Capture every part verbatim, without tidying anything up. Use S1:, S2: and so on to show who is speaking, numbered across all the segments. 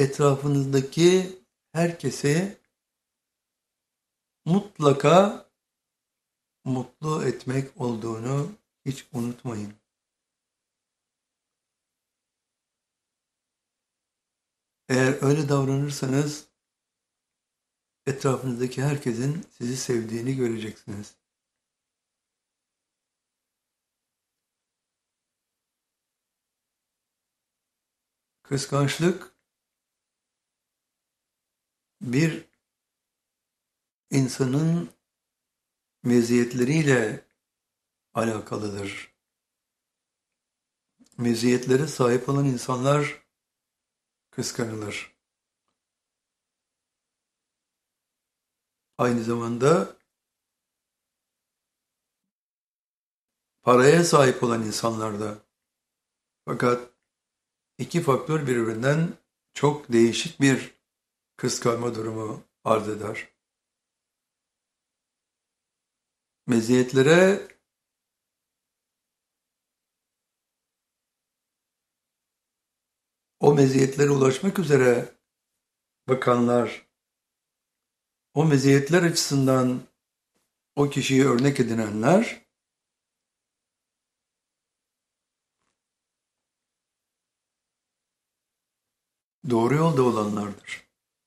S1: etrafınızdaki herkesi mutlaka mutlu etmek olduğunu hiç unutmayın. Eğer öyle davranırsanız etrafınızdaki herkesin sizi sevdiğini göreceksiniz. Kıskançlık bir insanın meziyetleriyle alakalıdır. Meziyetlere sahip olan insanlar kıskanılır. Aynı zamanda paraya sahip olan insanlar da. Fakat iki faktör birbirinden çok değişik bir kıskanma durumu arz eder. Meziyetlere o meziyetlere ulaşmak üzere bakanlar, o meziyetler açısından o kişiyi örnek edinenler doğru yolda olanlardır.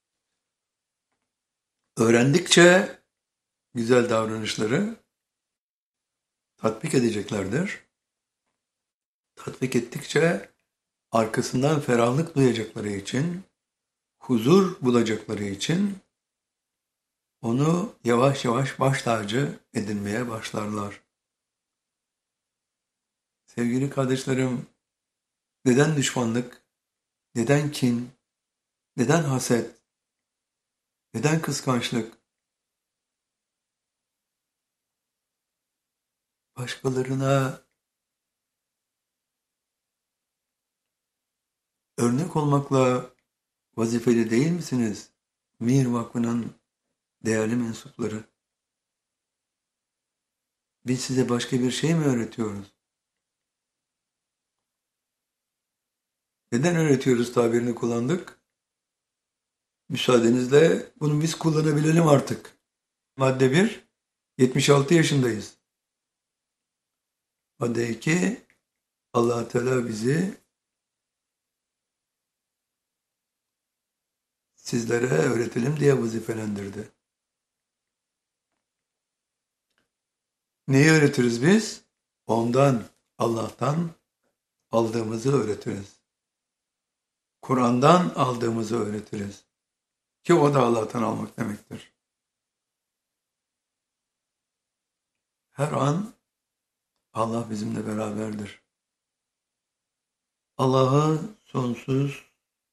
S1: Öğrendikçe güzel davranışları tatbik edeceklerdir. Tatbik ettikçe arkasından ferahlık duyacakları için, huzur bulacakları için onu yavaş yavaş baş tacı edinmeye başlarlar. Sevgili kardeşlerim, neden düşmanlık, neden kin, neden haset, neden kıskançlık? Başkalarına örnek olmakla vazifeli değil misiniz? Mir Vakfı'nın değerli mensupları. Biz size başka bir şey mi öğretiyoruz? Neden öğretiyoruz tabirini kullandık? Müsaadenizle bunu biz kullanabilelim artık. Madde bir, yetmiş altı yaşındayız. Madde iki, Allah Teala bizi sizlere öğretelim diye vazifelendirdi. Neyi öğretiriz biz? Ondan, Allah'tan aldığımızı öğretiriz. Kur'an'dan aldığımızı öğretiriz. Ki o da Allah'tan almak demektir. Her an Allah bizimle beraberdir. Allah'a sonsuz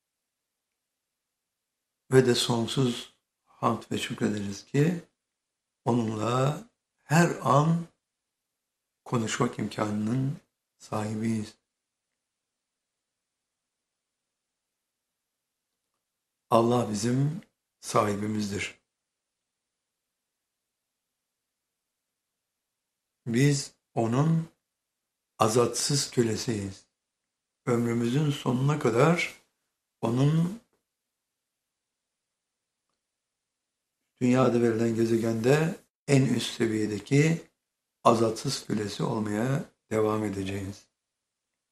S1: ve de sonsuz hamd ve şükrederiz ki onunla her an konuşmak imkanının sahibiyiz. Allah bizim sahibimizdir. Biz onun azatsız kölesiyiz. Ömrümüzün sonuna kadar onun dünyada verilen gezegende en üst seviyedeki azatsız kölesi olmaya devam edeceğiz.